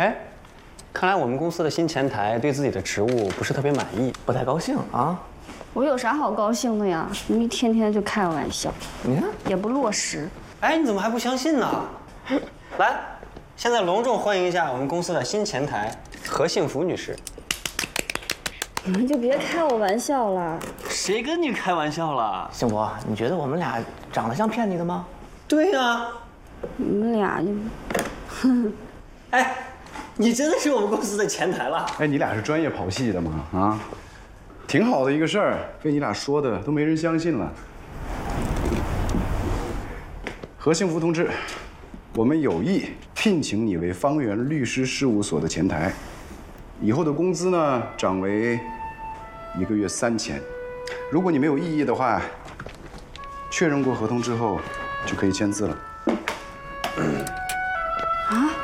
哎，看来我们公司的新前台对自己的职务不是特别满意，不太高兴啊。 我有啥好高兴的呀？你一天天就开玩笑， 你看， 也不落实。 哎，你怎么还不相信呢？来，现在隆重欢迎一下我们公司的新前台何幸福女士。 你们就别开我玩笑了。 谁跟你开玩笑了？ 幸福，你觉得我们俩长得像骗你的吗？ 对呀。 你们俩就， 哎，你真的是我们公司的前台了？ 哎，你俩是专业跑戏的吗？啊，挺好的一个事儿，被你俩说的都没人相信了。何幸福同志，我们有意聘请你为方圆律师事务所的前台，以后的工资呢涨为1个月3000。如果你没有异议的话，确认过合同之后就可以签字了。 啊？